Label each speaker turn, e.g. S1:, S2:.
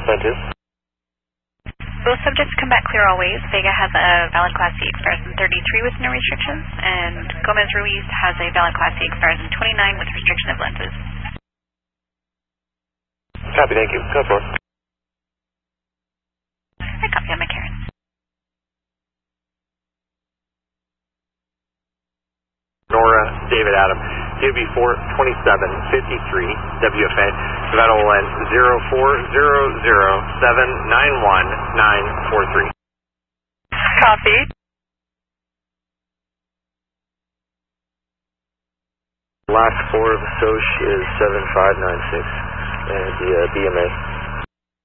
S1: Lenses.
S2: Both subjects come back clear always. Vega has a valid Class C, expires in 33 with no restrictions, and Gomez Ruiz has a valid Class C, expires in 29 with restriction of lenses.
S1: Copy, thank you. Go for it.
S2: I copy on McCarran.
S1: Nora, David Adam, QB 42753, WFA, Nevada will end 0400791943.
S2: Copy.
S1: Last four of the SOCH is 7596, and the BMA.